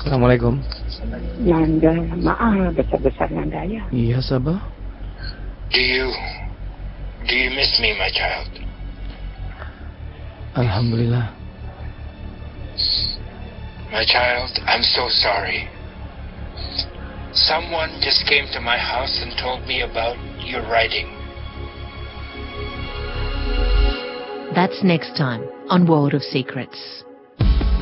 Assalamualaikum. Nanda, besar-besar Nanda ya. Iya, Sabah. Do you miss me, my child? Alhamdulillah. My child, I'm so sorry. Someone just came to my house and told me about your writing. That's next time on World of Secrets.